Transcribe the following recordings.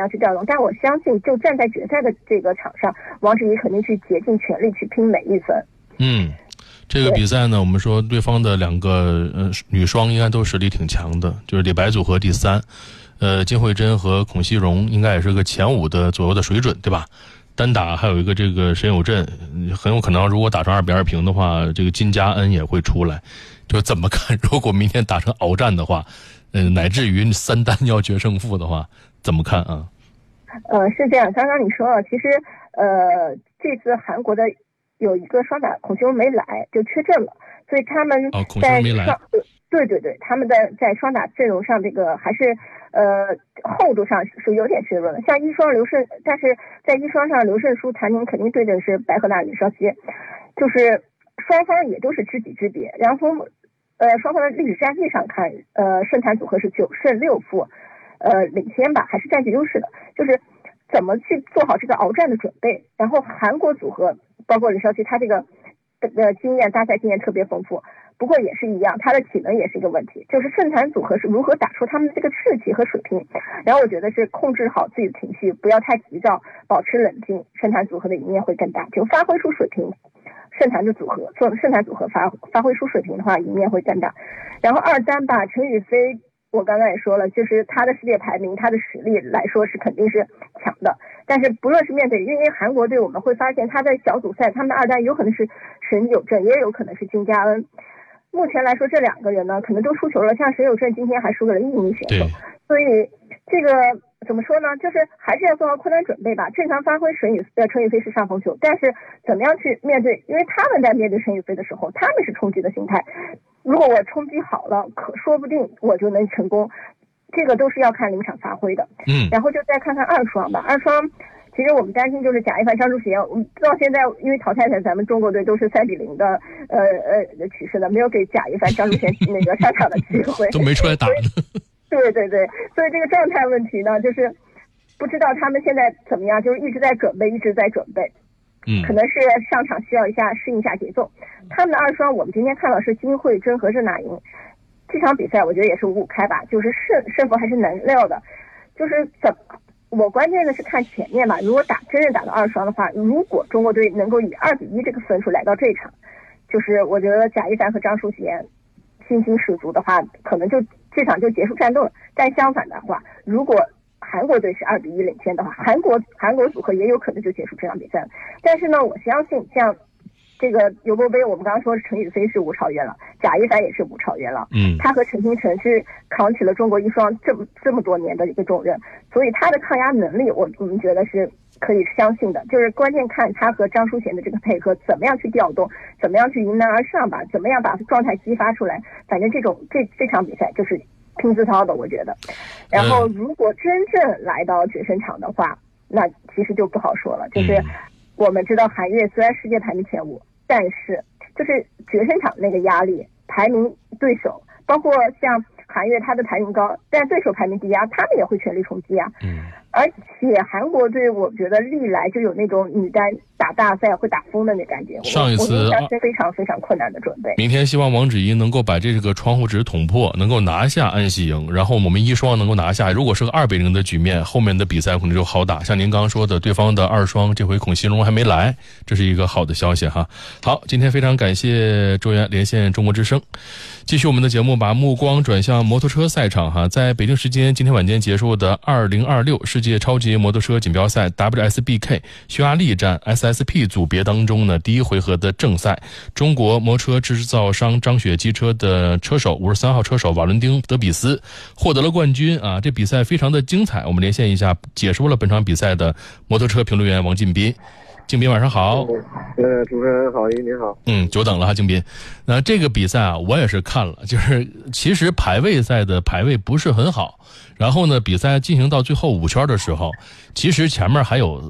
样去调动。但我相信，就站在决赛的这个场上，王芷怡肯定去竭尽全力去拼每一分。 这个比赛呢，我们说对方的两个女双应该都实力挺强的，就是李白组合第3，金惠珍和孔熙荣应该也是个前5的左右的水准，对吧？单打还有一个这个沈有震，很有可能如果打成2-2平的话，这个金佳恩也会出来。就怎么看？如果明天打成鏖战的话，乃至于3单要决胜负的话，怎么看啊？ 是这样，刚刚你说了，其实这次韩国的有一个双打孔熙荣没来，就缺阵了，所以他们孔熙荣没来。 对，他们在双打阵容上这个还是厚度上是有点削弱的。像一双刘胜，但是在一双上刘胜输谭宁肯定对的是白河大吕绍熙，就是双方也都是知己知彼。然后从双方的历史战绩上看，胜谭组合是9胜6负，领先吧，还是占据优势的。就是怎么去做好这个鏖战的准备。然后韩国组合包括吕绍熙，他这个经验大赛经验特别丰富。不过也是一样，他的体能也是一个问题，就是胜谭组合是如何打出他们的这个士气和水平。然后我觉得是控制好自己的情绪，不要太急躁，保持冷静，胜谭组合的赢面会更大。就发挥出水平，胜谭组合发挥出水平的话，赢面会更大。然后2单吧，陈雨菲，我刚才也说了，就是他的世界排名，他的实力来说是肯定是强的。但是不论是面对，因为韩国队我们会发现他在小组赛他们的2单有可能是沈有震，也有可能是金佳恩。目前来说，这2个人呢，可能都出球了。像沈有震今天还输给了印尼选手，所以这个怎么说呢？就是还是要做好困难准备吧。正常发挥陈雨菲是上风球，但是怎么样去面对？因为他们在面对陈雨菲的时候，他们是冲击的心态。如果我冲击好了，说不定我就能成功。这个都是要看临场发挥的。然后就再看看2双吧。2双。其实我们担心就是贾一凡、张淑贤，我们到现在因为淘汰赛咱们中国队都是3-0的取胜的，没有给贾一凡、张淑贤那个上场的机会， 都没出来打呢。 对，所以这个状态问题呢，就是不知道他们现在怎么样，就是一直在准备。可能是上场需要适应一下节奏。他们的2双，我们今天看到是金惠珍和任娜莹，这场比赛我觉得也是5-5开吧，就是胜负还是能料的，就是我关键的是看前面吧。如果真正打到2双的话，如果中国队能够以2-1这个分数来到这场，就是我觉得贾一凡和张淑贤信心十足的话，可能就这场就结束战斗了。但相反的话，如果韩国队是2-1领先的话，韩国组合也有可能就结束这场比赛了。但是呢，我相信像这个尤伯杯，我们刚刚说陈雨菲是无超越了，贾一凡也是无超越了。他和陈清晨是扛起了中国一双这么多年的一个重任，所以他的抗压能力，我们觉得是可以相信的。就是关键看他和张淑贤的这个配合，怎么样去调动，怎么样去迎难而上吧，怎么样把状态激发出来。反正这场比赛就是拼自掏的，我觉得。然后如果真正来到决胜场的话，那其实就不好说了。就是我们知道韩悦虽然世界排名前5，但是就是决胜场那个压力，排名对手，包括像韩悦他的排名高，但对手排名低啊，他们也会全力冲击啊。而且韩国队我觉得历来就有那种女单打大赛会打疯的那感觉。 上一次是非常非常困难的准备。 明天希望王芷怡能够把这个窗户纸捅破，能够拿下安喜莹，然后我们1双能够拿下。如果是个2-0的局面，后面的比赛可能就好打。像您刚刚说的，对方的2双这回孔熙荣还没来，这是一个好的消息哈。好，今天非常感谢周元连线中国之声。继续我们的节目，把目光转向摩托车赛场哈。在北京时间今天晚间结束的2026世界超级摩托车锦标赛 WSBK 匈牙利站 SSP 组别当中呢，第1回合的正赛，中国摩托车制造商张雪机车的车手53号车手瓦伦丁·德比斯获得了冠军啊！这比赛非常的精彩。我们连线一下解说了本场比赛的摩托车评论员王进斌。静斌晚上好。 主持人好，您好。 久等了哈，静斌。那这个比赛啊，我也是看了，就是其实排位赛的排位不是很好，然后呢，比赛进行到最后5圈的时候，其实前面还有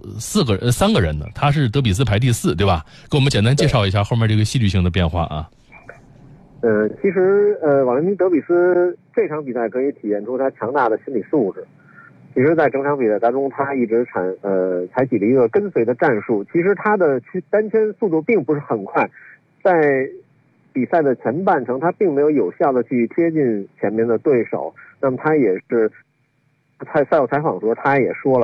3个人呢，他是德比斯排第4，对吧？给我们简单介绍一下后面这个戏剧性的变化啊。 其实瓦伦丁·德比斯这场比赛可以体现出他强大的心理素质。其实在整场比赛当中，他一直采取了一个跟随的战术。其实他的单圈速度并不是很快，在比赛的前半程，他并没有效的去贴近前面的对手。那么他也是在赛后采访的时候，他也说了。